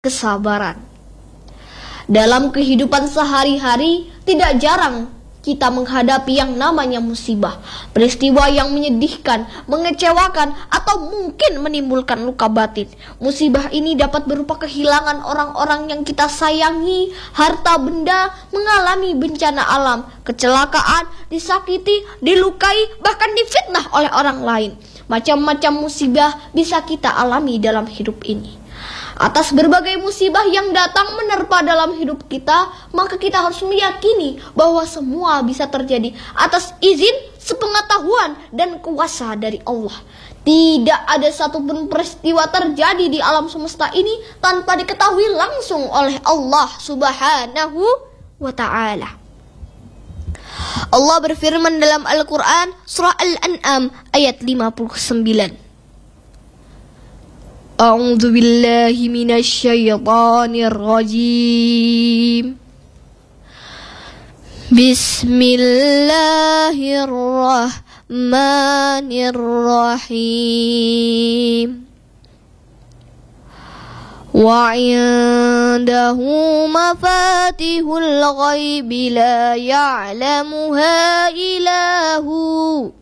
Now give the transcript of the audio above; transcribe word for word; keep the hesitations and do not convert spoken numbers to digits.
kesabaran. Dalam kehidupan sehari-hari, tidak jarang kita menghadapi yang namanya musibah, peristiwa yang menyedihkan, mengecewakan, atau mungkin menimbulkan luka batin. Musibah ini dapat berupa kehilangan orang-orang yang kita sayangi, harta benda, mengalami bencana alam, kecelakaan, disakiti, dilukai, bahkan difitnah oleh orang lain. Macam-macam musibah bisa kita alami dalam hidup ini. Atas berbagai musibah yang datang menerpa dalam hidup kita, maka kita harus meyakini bahwa semua bisa terjadi atas izin, sepengetahuan, dan kuasa dari Allah. Tidak ada satupun peristiwa terjadi di alam semesta ini tanpa diketahui langsung oleh Allah Subhanahu wa ta'ala. Allah berfirman dalam Al-Quran, surah Al-An'am ayat lima puluh sembilan. A'udzu billahi minasyaitonir rajim. Bismillahirrahmanirrahim. Wa 'indahu mafatihul ghaibi la ya'lamuha illa hu.